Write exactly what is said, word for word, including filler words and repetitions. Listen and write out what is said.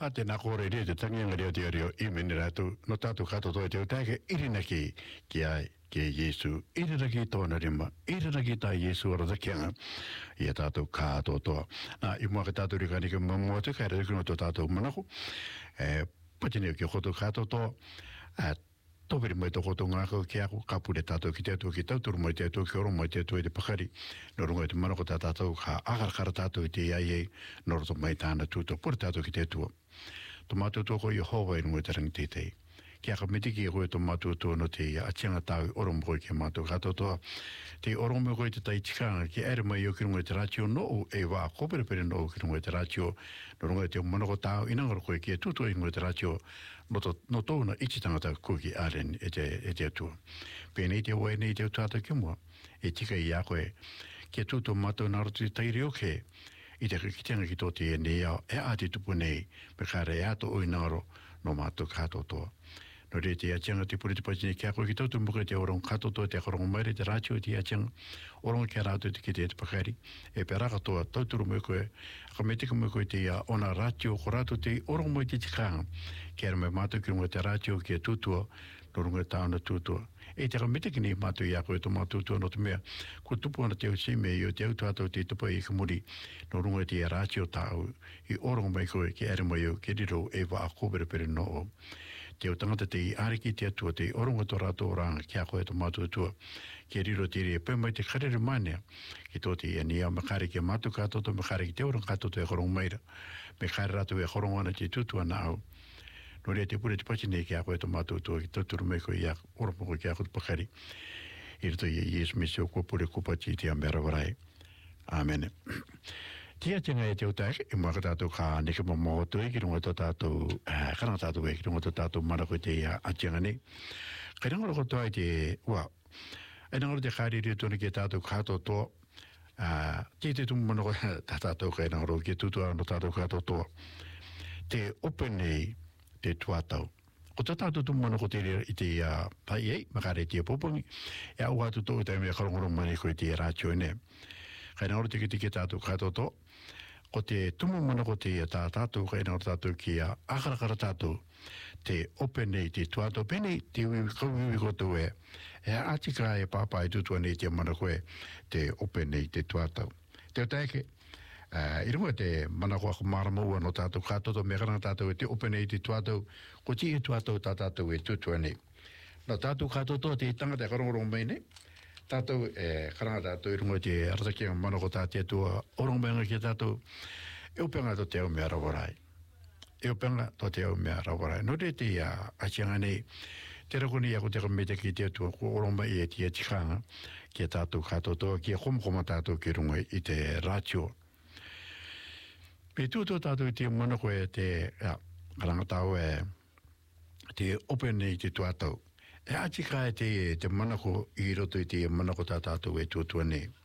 Ate nā kore rea te tangianga reo te reo I mene rātou, no tātou kato toi te o tāke, irina ki, ki ai, ki Yesu, irina ki tōna rima, irina ki tā Yesu ora takianga, I a tātou kāto toa. Nā, I mua ka tātou rika nika mamoatu, kai reo kino tō tātou manako, e, patineo ki koto kāto toa, e, tōpiri mai tō koto ngāko ki ako, ka pure tātou ki te atua ki tauturu mai te atua ki oro mai te atua I te pakari, no runga I te manako tā tātou ka akarakara tātou I te iai, no roto mai tāna tūtou, pure tātou ki te atua. Tō mātou tōko Yehova I runga te rangi tētei. Kia ka mitiki e koe tō mātou tō no te atianga tāu oromo koe ki mātou kato toa. Te oromo koe te tai tikanga ki ere mai o ki runga te rātio no o e wā kōpere pere no o ki runga te rātio. No runga te manoko tāu inangaro koe ki e tūtua I runga te rātio no, to, no tōna iti tangata koe ki aren e te, e te atua. Pēnei te oe nei te utātou ki mua. E tika I a koe ki e tūtua mātou narotu tairi oke. I te kitenga ki tō te e nei au e a te tupu nei me kāre e ato o inangaro no mātou kato toa. No re te atianga te puri te pachine kia koe ki tautu muka te orong kato toa te akarongo maere te rātio te atianga orong kia rātou te ki te te pakari e peraka toa tauturu mo koe ka me tika mo koe te ia ona rātio ko rātou te orong mo te tikanga kia me mātou ki runga te rātio kia tūtua no runga tāuna tūtua e te ka me tika ni mātou ia koe to mātou tūtua no te mea ko tupu ana te au si me I o te au tātou te tupa I ka muri no runga te ia rātio tāu I orong mai koe ki ere mai au ki riro e wā kōpere pere no o te o tangata te I ariki te atua te oronga tō rātou oranga kia koe to mātou atua ki riro te rea pē mai te karere manea ki tō te ia ni au makare ki a mātou kātoto makare ki te oranga kātoto e korong maira me kare rātou e korong ana te tutua na au no rea te pure te pachine kia koe to mātou atua ki tauturu mai koe ia oromo koe kia koe te pakari I rito I Yesu Mesio kua pure kupachi te ambera warai Amen Tia tinga e te utai, I mua ka tātou ka neke mamotu e ki runga tō tātou, karanga tātou e ki runga tō tātou mana koe te atianga nei. Kai rangaro ko toa I te, ua, e rangaro te kāri rio tōna ki tātou kātou tō, te te tumu mana koe tā tātou kai rangaro ki tūtua no tātou kātou tō. Te open nei te tuatau. Ko tā tātou tumu mana ko te rea I te pai ei, makare te popongi, e au atu tō utai mea karongoro mani koe te rātio e nei. Kai rangaro te ki te ki tātou kātou tō, ko te tumu mana ko te tā tātou kai nā tātou ki a akarakara tātou te open nei te tuato penei te uiwi kauiwi koto e e atika e pāpai tutua nei te mana koe te open nei te tuatau. Te o taike, uh, I runga te mana koa ko maramaua no tātou kātoto me karanga tātou e te open nei te tuatau ko ti e tuatau tā tātou e tutua nei. No tātou kātoto te tangata e karongorongo mai nei tātou e karanga tātou I runga te aratakia mana ko tā te atua orongbenga ki tātou e upenga to te au mea rawarai. E upenga to te au mea rawarai. No re te a achianga nei, te rakoni ako te kamete ki te atua ko orongba I e te atikanga ki tātou kātoto ki e komkoma tātou ki runga I te rātio. Me tūtō tātou I te mana koe te a, karanga tāu e te open nei te tuatau. E atika e te, te manako I roto I te manako tā tātou e tuatua nei.